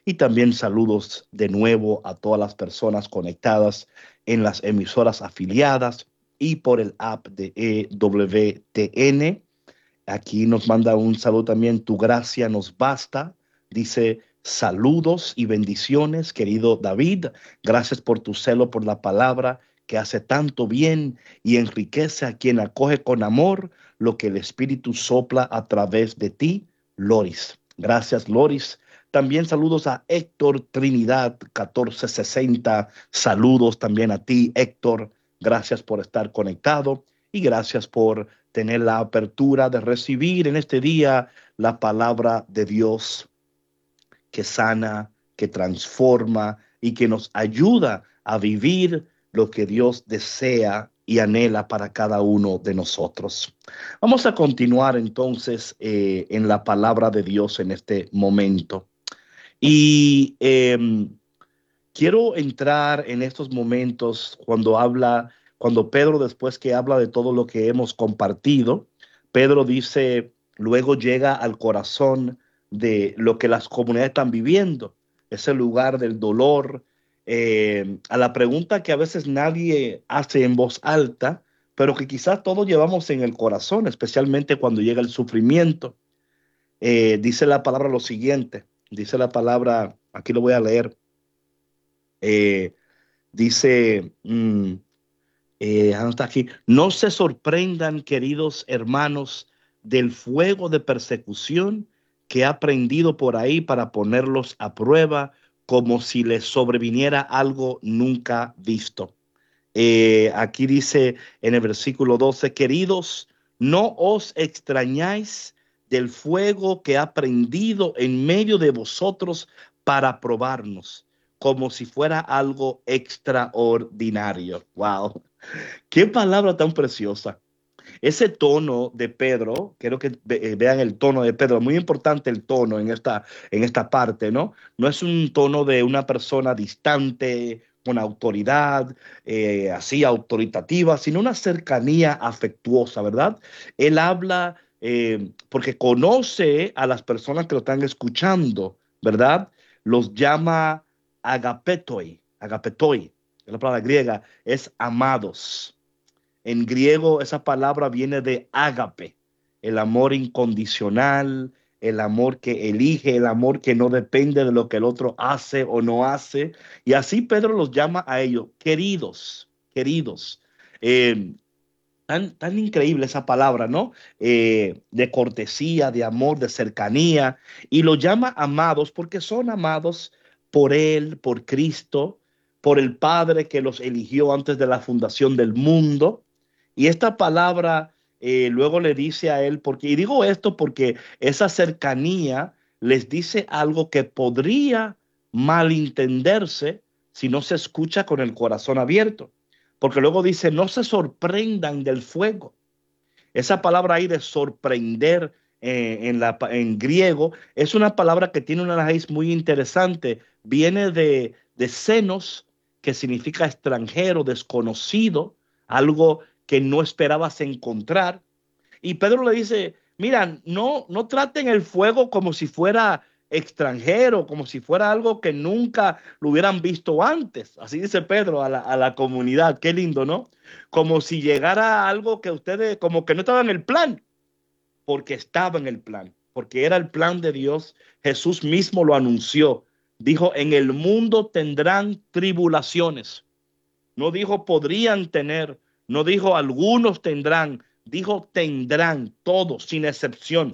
Y también saludos de nuevo a todas las personas conectadas en las emisoras afiliadas y por el app de EWTN. Aquí nos manda un saludo también, tu gracia nos basta. Dice saludos y bendiciones, querido David. Gracias por tu celo por la palabra que hace tanto bien y enriquece a quien acoge con amor lo que el Espíritu sopla a través de ti, Loris. Gracias, Loris. También saludos a Héctor Trinidad 1460. Saludos también a ti, Héctor. Gracias por estar conectado y gracias por tener la apertura de recibir en este día la palabra de Dios que sana, que transforma y que nos ayuda a vivir lo que Dios desea y anhela para cada uno de nosotros. Vamos a continuar entonces en la palabra de Dios en este momento. Y quiero entrar en estos momentos cuando Pedro, después que habla de todo lo que hemos compartido, Pedro dice, luego llega al corazón de lo que las comunidades están viviendo, ese lugar del dolor, a la pregunta que a veces nadie hace en voz alta, pero que quizás todos llevamos en el corazón, especialmente cuando llega el sufrimiento. Dice la palabra lo siguiente, dice la palabra, aquí lo voy a leer. eh, Dice, hasta aquí, no se sorprendan, queridos hermanos, del fuego de persecución que ha prendido por ahí para ponerlos a prueba, como si les sobreviniera algo nunca visto. Aquí dice en el versículo 12, queridos, no os extrañáis del fuego que ha prendido en medio de vosotros para probarnos, como si fuera algo extraordinario. Wow, qué palabra tan preciosa. Ese tono de Pedro, quiero que vean el tono de Pedro, muy importante el tono en esta parte, ¿no? No es un tono de una persona distante, con autoridad, así autoritativa, sino una cercanía afectuosa, ¿verdad? Él habla porque conoce a las personas que lo están escuchando, ¿verdad? Los llama agapetoi, es la palabra griega, es amados. En griego esa palabra viene de ágape, el amor incondicional, el amor que elige, el amor que no depende de lo que el otro hace o no hace. Y así Pedro los llama a ellos, queridos, queridos. Eh, tan increíble esa palabra, ¿no? De cortesía, de amor, de cercanía. Y lo llama amados porque son amados por Él, por Cristo, por el Padre que los eligió antes de la fundación del mundo. Y esta palabra luego le dice a Él, porque, y digo esto porque esa cercanía les dice algo que podría malentenderse si no se escucha con el corazón abierto. Porque luego dice, no se sorprendan del fuego. Esa palabra ahí de sorprender en griego es una palabra que tiene una raíz muy interesante. Viene de senos, que significa extranjero, desconocido, algo que no esperabas encontrar. Y Pedro le dice, mira, no traten el fuego como si fuera extranjero, como si fuera algo que nunca lo hubieran visto antes. Así dice Pedro a la comunidad. Qué lindo, ¿no? Como si llegara algo que ustedes, como que no estaba en el plan, porque estaba en el plan, porque era el plan de Dios. Jesús mismo lo anunció. Dijo, en el mundo tendrán tribulaciones. No dijo podrían tener, no dijo algunos tendrán, dijo tendrán todos sin excepción.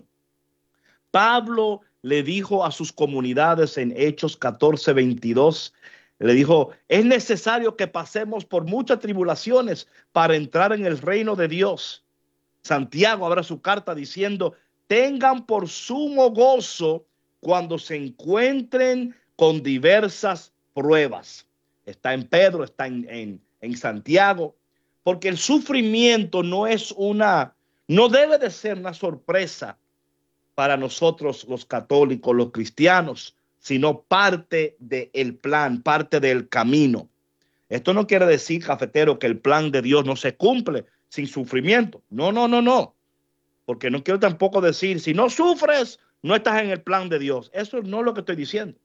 Pablo le dijo a sus comunidades en Hechos 14:22, le dijo, es necesario que pasemos por muchas tribulaciones para entrar en el reino de Dios. Santiago abre su carta diciendo, tengan por sumo gozo cuando se encuentren con diversas pruebas. Está en Pedro, está en Santiago, porque el sufrimiento no debe de ser una sorpresa para nosotros los católicos, los cristianos, sino parte del plan, parte del camino. Esto no quiere decir, cafetero, que el plan de Dios no se cumple sin sufrimiento. No, no, no, no. Porque no quiero tampoco decir, si no sufres, no estás en el plan de Dios. Eso no es lo que estoy diciendo.